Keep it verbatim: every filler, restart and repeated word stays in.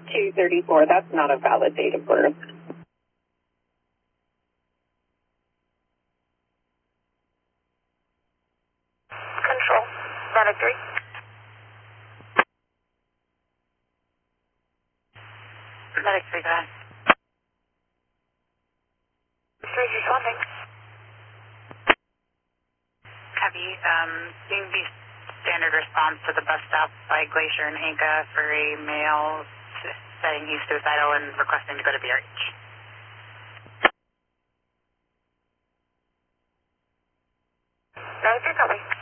two thirty-four. That's not a valid date of birth. Control, Medic three. Medic three, go ahead. three, responding. Copy. Um, being the standard response to the bus stop by Glacier and Inca for a male saying he's suicidal and requesting to go to B R H. Medic three, copy.